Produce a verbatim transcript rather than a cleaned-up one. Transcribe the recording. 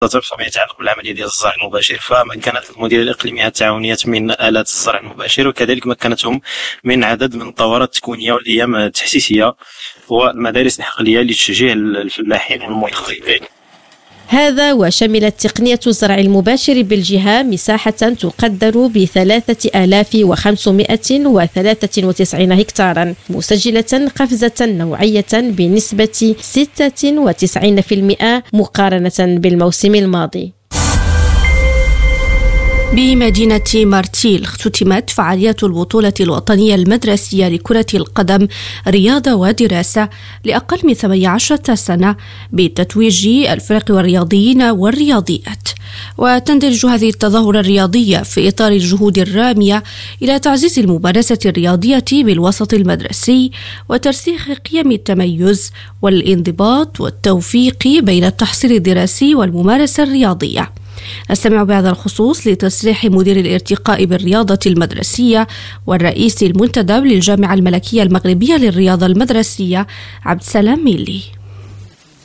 فيما يتعلق بالعمليه ديال الزرع المباشر، فمكنت المديريه الاقليميه التعاونيات من الات الزرع المباشر، وكذلك مكنتهم من عدد من الدورات التكوينيه والايام التحسيسيه والمدارس الحقليه لتشجيع الفلاحين والمخيطين. هذا وشملت تقنية الزرع المباشر بالجهة مساحة تقدر بثلاثة آلاف وخمسمائة وثلاثة وتسعين هكتارا، مسجلة قفزة نوعية بنسبة ستة وتسعين بالمئة مقارنة بالموسم الماضي. بمدينة مارتيل اختتمت فعاليات البطولة الوطنية المدرسية لكرة القدم رياضة ودراسة لأقل من ثمانية عشر سنة بتتويج الفرق والرياضيين والرياضيات. وتندرج هذه التظاهرة الرياضية في إطار الجهود الرامية إلى تعزيز الممارسة الرياضية بالوسط المدرسي وترسيخ قيم التميز والانضباط والتوفيق بين التحصيل الدراسي والممارسة الرياضية. نستمع بهذا الخصوص لتصريح مدير الارتقاء بالرياضة المدرسية والرئيس المنتدب للجامعة الملكية المغربية للرياضة المدرسية عبد السلام ميلي.